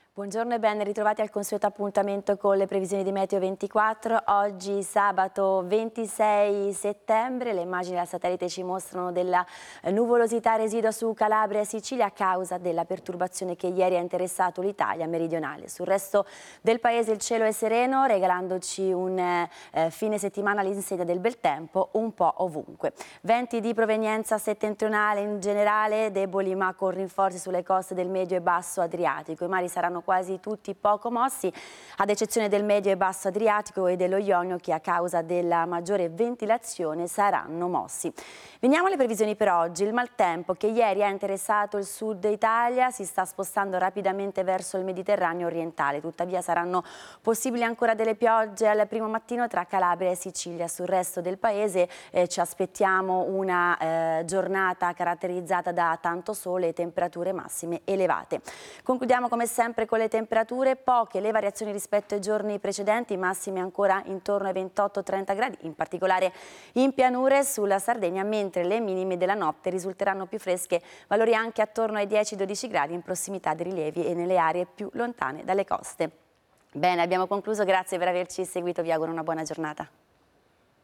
Buongiorno e ben ritrovati al consueto appuntamento con le previsioni di Meteo 24. Oggi sabato 26 settembre, le immagini dal satellite ci mostrano della nuvolosità residua su Calabria e Sicilia a causa della perturbazione che ieri ha interessato l'Italia meridionale. Sul resto del paese il cielo è sereno, regalandoci un fine settimana all'insegna del bel tempo un po' ovunque. Venti di provenienza settentrionale in generale, deboli ma con rinforzi sulle coste del medio e basso Adriatico. I mari saranno quasi tutti poco mossi, ad eccezione del medio e basso Adriatico e dello Ionio, che a causa della maggiore ventilazione saranno mossi. Veniamo alle previsioni per oggi. Il maltempo che ieri ha interessato il sud Italia si sta spostando rapidamente verso il Mediterraneo orientale, tuttavia saranno possibili ancora delle piogge al primo mattino tra Calabria e Sicilia. Sul resto del paese ci aspettiamo una giornata caratterizzata da tanto sole e temperature massime elevate. Concludiamo come sempre con le temperature, poche le variazioni rispetto ai giorni precedenti, massime ancora intorno ai 28-30 gradi, in particolare in pianure sulla Sardegna, mentre le minime della notte risulteranno più fresche, valori anche attorno ai 10-12 gradi in prossimità dei rilievi e nelle aree più lontane dalle coste. Bene, abbiamo concluso, grazie per averci seguito, vi auguro una buona giornata.